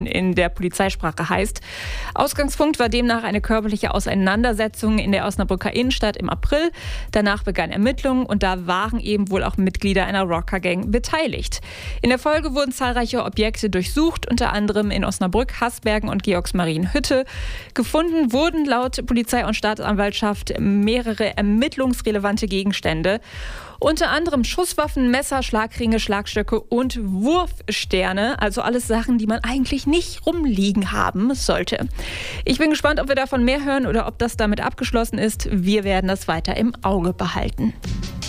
in der Polizeisprache heißt. Ausgangspunkt war demnach eine körperliche Auseinandersetzung in der Osnabrücker Innenstadt im April. Danach begannen Ermittlungen und da waren eben wohl auch Mitglieder einer Rockergang beteiligt. In der Folge wurden zahlreiche Objekte durchsucht, unter anderem in Osnabrück, Hasbergen und Georgsmarienhütte. Gefunden wurden laut Polizei und Staatsanwaltschaft mehrere ermittlungsrelevante Gegenstände. Unter anderem Schusswaffen, Messer, Schlagringe, Schlagstöcke und Wurfsterne. Also alles Sachen, die man eigentlich nicht rumliegen haben sollte. Ich bin gespannt, ob wir davon mehr hören oder ob das damit abgeschlossen ist. Wir werden das weiter im Auge behalten.